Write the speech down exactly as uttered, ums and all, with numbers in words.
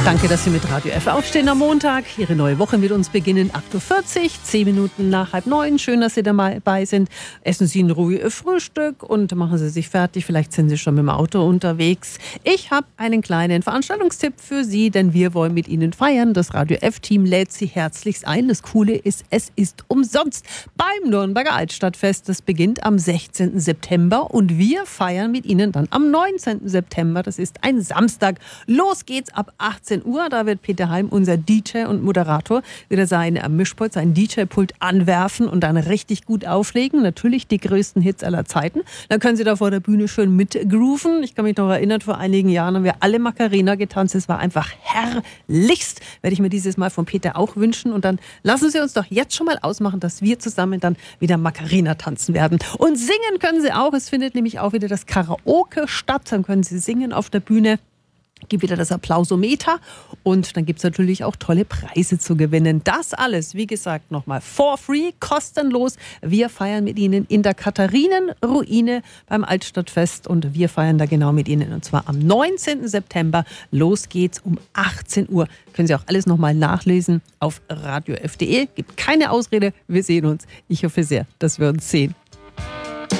Danke, dass Sie mit Radio F aufstehen am Montag. Ihre neue Woche wird uns beginnen. acht Uhr vierzig, zehn Minuten nach halb neun. Schön, dass Sie dabei sind. Essen Sie in Ruhe Ihr Frühstück und machen Sie sich fertig. Vielleicht sind Sie schon mit dem Auto unterwegs. Ich habe einen kleinen Veranstaltungstipp für Sie, denn wir wollen mit Ihnen feiern. Das Radio F-Team lädt Sie herzlichst ein. Das Coole ist, es ist umsonst beim Nürnberger Altstadtfest. Das beginnt am sechzehnten September und wir feiern mit Ihnen dann am neunzehnten September. Das ist ein Samstag. Los geht's ab achtzehn Uhr. Da wird Peter Heim, unser D J und Moderator, wieder sein Mischpult, sein D J-Pult anwerfen und dann richtig gut auflegen. Natürlich die größten Hits aller Zeiten. Dann können Sie da vor der Bühne schön mitgrooven. Ich kann mich noch erinnern, vor einigen Jahren haben wir alle Macarena getanzt. Es war einfach herrlichst. Werde ich mir dieses Mal von Peter auch wünschen. Und dann lassen Sie uns doch jetzt schon mal ausmachen, dass wir zusammen dann wieder Macarena tanzen werden. Und singen können Sie auch. Es findet nämlich auch wieder das Karaoke statt. Dann können Sie singen auf der Bühne. Gibt wieder das Applausometer und dann gibt es natürlich auch tolle Preise zu gewinnen. Das alles, wie gesagt, nochmal for free, kostenlos. Wir feiern mit Ihnen in der Katharinenruine beim Altstadtfest und wir feiern da genau mit Ihnen und zwar am neunzehnten September. Los geht's um achtzehn Uhr. Können Sie auch alles nochmal nachlesen auf radio f punkt de. Gibt keine Ausrede, wir sehen uns. Ich hoffe sehr, dass wir uns sehen.